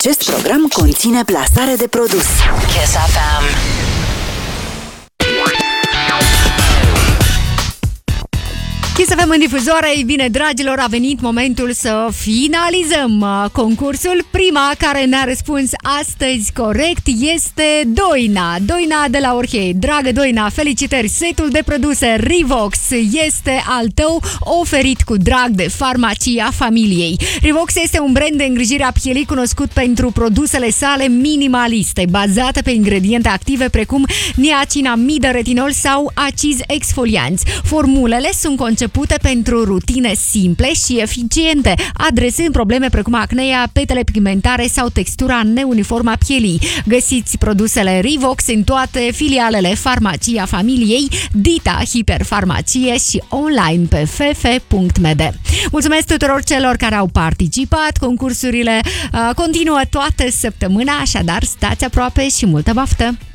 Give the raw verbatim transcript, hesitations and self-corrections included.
Acest program conține plasare de produs. Kiss F M. Kiss F M în difuzoare. Ei bine, dragilor, a venit momentul să finalizăm concursul. Prima care ne-a răspuns astăzi corect este Doina. Doina de la Orhei. Dragă Doina, felicitări! Setul de produse Rivox este al tău, oferit cu drag de Farmacia Familiei. Rivox este un brand de îngrijire a pielii cunoscut pentru produsele sale minimaliste, bazate pe ingrediente active precum niacinamidă, retinol sau acizi exfolianți. Formulele sunt concepute pentru rutine simple și eficiente, adresând probleme precum acnea, petele pigmentare sau textura neuniformă a pielii. Găsiți produsele Rivox în toate filialele Farmacia Familiei, Dita Hiperfarmacie și online pe f f punct m d. Mulțumesc tuturor celor care au participat. Concursurile uh, continuă toată săptămâna, așadar stați aproape și multă baftă!